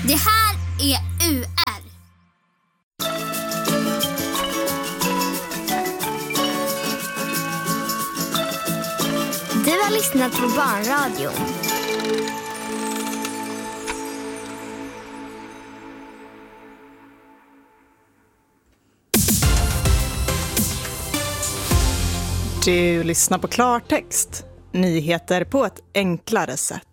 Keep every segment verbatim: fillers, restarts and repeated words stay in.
Det här är U R. Du har lyssnat på Barnradion. Du lyssnar på Klartext. Nyheter på ett enklare sätt.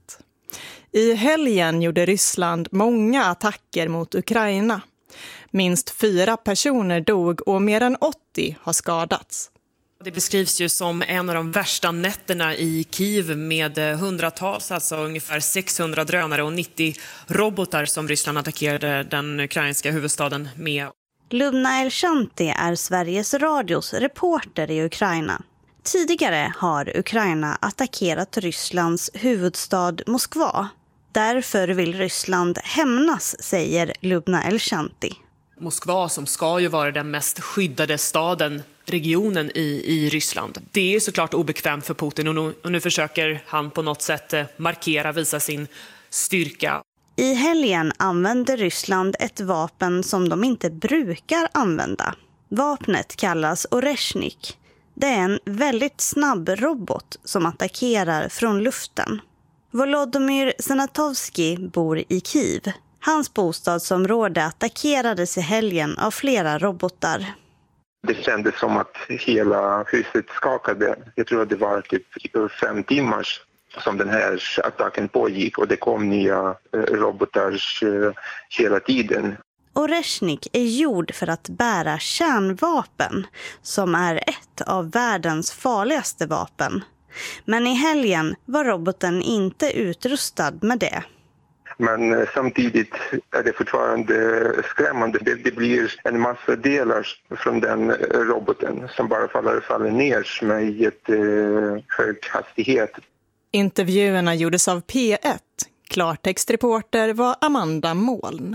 I helgen gjorde Ryssland många attacker mot Ukraina. Minst fyra personer dog och mer än åttio har skadats. Det beskrivs ju som en av de värsta nätterna i Kiev med hundratals, alltså ungefär sexhundra drönare och nittio robotar som Ryssland attackerade den ukrainska huvudstaden med. Lubna Elshanti är Sveriges Radios reporter i Ukraina. Tidigare har Ukraina attackerat Rysslands huvudstad Moskva. Därför vill Ryssland hämnas, säger Lubna Elshanti. Moskva som ska ju vara den mest skyddade staden, regionen i, i Ryssland. Det är såklart obekvämt för Putin och nu, och nu försöker han på något sätt markera, visa sin styrka. I helgen använder Ryssland ett vapen som de inte brukar använda. Vapnet kallas Oreshnik. Det är en väldigt snabb robot som attackerar från luften. Volodymyr Senatovsky bor i Kiev. Hans bostadsområde attackerades i helgen av flera robotar. Det kändes som att hela huset skakade. Jag tror att det var typ fem timmar som den här attacken pågick och det kom nya robotar hela tiden. Oreshnik är gjord för att bära kärnvapen som är ett av världens farligaste vapen. Men i helgen var roboten inte utrustad med det. Men samtidigt är det fortfarande skrämmande. Det, det blir en massa delar från den roboten som bara faller, faller ner med jättehög hastighet. Intervjuerna gjordes av P ett. Klartextreporter var Amanda Moln.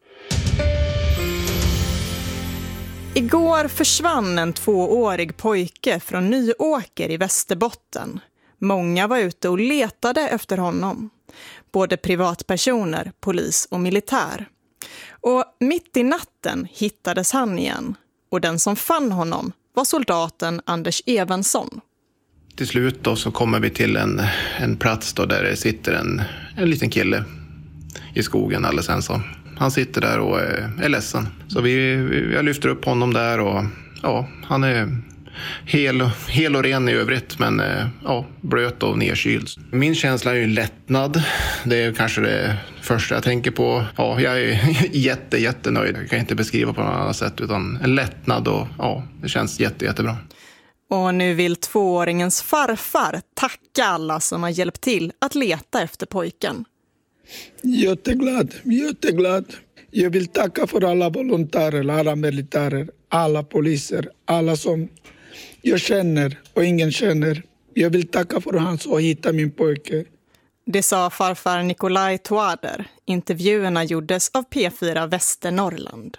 Igår försvann en tvåårig pojke från Nyåker i Västerbotten. Många var ute och letade efter honom. Både privatpersoner, polis och militär. Och mitt i natten hittades han igen. Och den som fann honom var soldaten Anders Evensson. Till slut då så kommer vi till en, en plats då där det sitter en, en liten kille i skogen alldeles ensam. Han sitter där och är, är ledsen. Så vi, vi, jag lyfter upp honom där och ja, han är hel, hel och ren i övrigt men ja, blöt och nedkyld. Min känsla är ju lättnad. Det är kanske det första jag tänker på. Ja, jag är jätte, jättenöjd. Jag kan inte beskriva på något annat sätt utan en lättnad och ja, det känns jätte, jättebra. Och nu vill tvååringens farfar tacka alla som har hjälpt till att leta efter pojken. Jätteglad, jätteglad. Jag vill tacka för alla volontärer, alla militärer, alla poliser, alla som jag känner och ingen känner. Jag vill tacka för att han så hitta min pojke. Det sa farfar Nikolaj Toader. Intervjuerna gjordes av P fyra Västernorrland.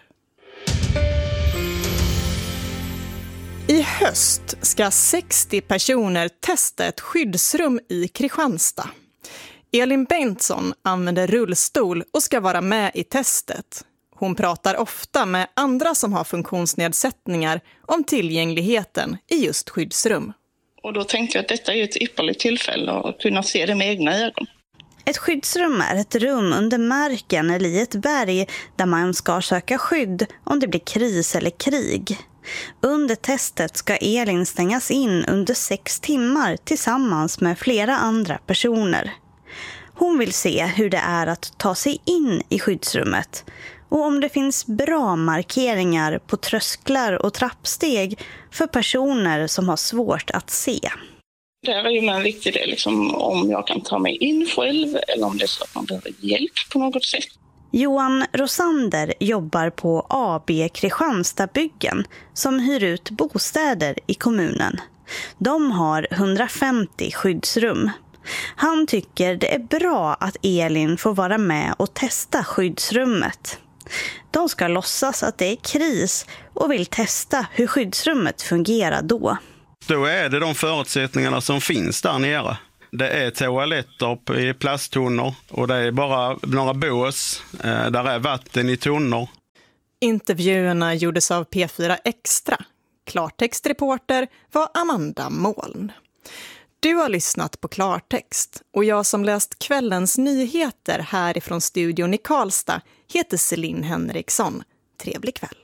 I höst ska sextio personer testa ett skyddsrum i Kristianstad. Elin Bengtsson använder rullstol och ska vara med i testet. Hon pratar ofta med andra som har funktionsnedsättningar om tillgängligheten i just skyddsrum. Och då tänkte jag att detta är ett ypperligt tillfälle att kunna se det med egna ögon. Ett skyddsrum är ett rum under marken eller i ett berg där man ska söka skydd om det blir kris eller krig. Under testet ska Elin stängas in under sex timmar tillsammans med flera andra personer. Hon vill se hur det är att ta sig in i skyddsrummet och om det finns bra markeringar på trösklar och trappsteg för personer som har svårt att se. Det är ju en viktig del, liksom, om jag kan ta mig in själv eller om det är så att man behöver hjälp på något sätt. Johan Rosander jobbar på A B Kristianstadbyggen som hyr ut bostäder i kommunen. De har hundrafemtio skyddsrum. Han tycker det är bra att Elin får vara med och testa skyddsrummet. De ska låtsas att det är kris och vill testa hur skyddsrummet fungerar då. Då är det de förutsättningarna som finns där nere. Det är toaletter i plasttunnor och det är bara några bås. Där är vatten i tunnor. Intervjuerna gjordes av P fyra Extra. Klartextreporter var Amanda Moln. Du har lyssnat på Klartext och jag som läst kvällens nyheter härifrån studion i Karlstad heter Celine Henriksson. Trevlig kväll.